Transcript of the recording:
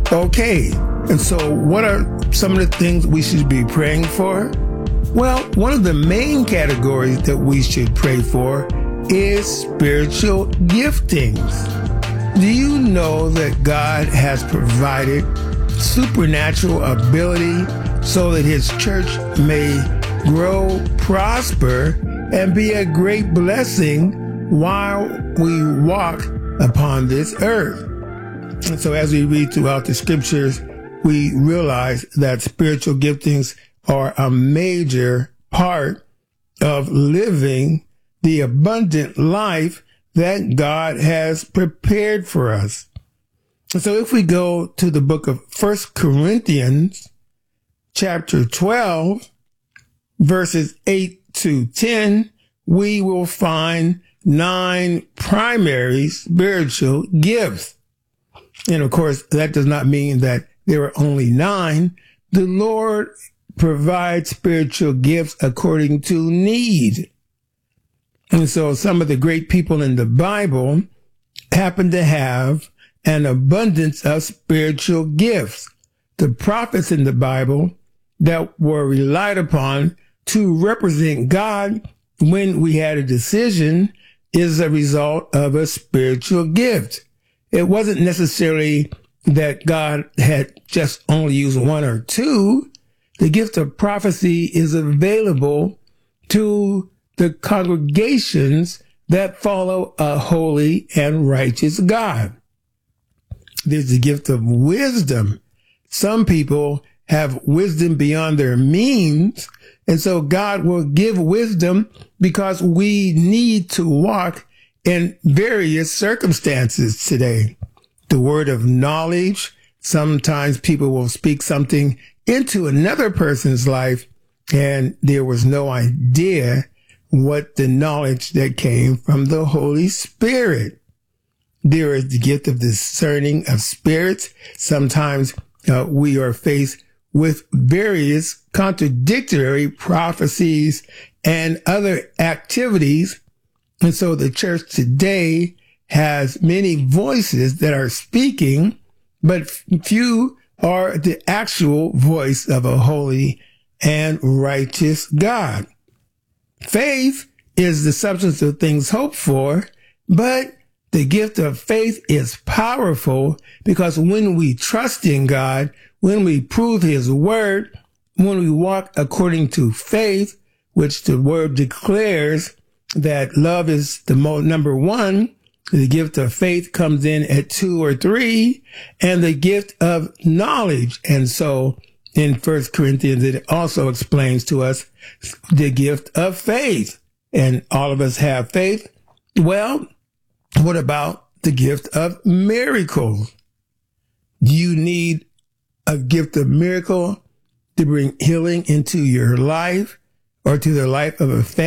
Okay, and so what are some of the things we should be praying for? Well, one of the main categories that we should pray for is spiritual giftings. Do you know that God has provided supernatural ability so that his church may grow, prosper, and be a great blessing while we walk upon this earth? And so as we read throughout the scriptures, we realize that spiritual giftings are a major part of living the abundant life that God has prepared for us. And so if we go to the book of 1 Corinthians, chapter 12, verses 8 to 10, we will find 9 primary spiritual gifts. And of course, that does not mean that there are only 9. The Lord provides spiritual gifts according to need. And so some of the great people in the Bible happen to have an abundance of spiritual gifts. The prophets in the Bible that were relied upon to represent God when we had a decision is a result of a spiritual gift. It wasn't necessarily that God had just only used 1 or 2. The gift of prophecy is available to the congregations that follow a holy and righteous God. There's the gift of wisdom. Some people have wisdom beyond their means, and so God will give wisdom because we need to walk in various circumstances today. The word of knowledge, sometimes people will speak something into another person's life, and there was no idea what the knowledge that came from the Holy Spirit. There is the gift of discerning of spirits. Sometimes we are faced with various contradictory prophecies and other activities. And so the church today has many voices that are speaking, but few are the actual voice of a holy and righteous God. Faith is the substance of things hoped for, but the gift of faith is powerful because when we trust in God, when we prove his word, when we walk according to faith, which the word declares that love is the number 1, the gift of faith comes in at 2 or 3, and the gift of knowledge. And so in 1 Corinthians, it also explains to us the gift of faith. And all of us have faith. Well, what about the gift of miracles? Do you need a gift of miracle to bring healing into your life or to the life of a family?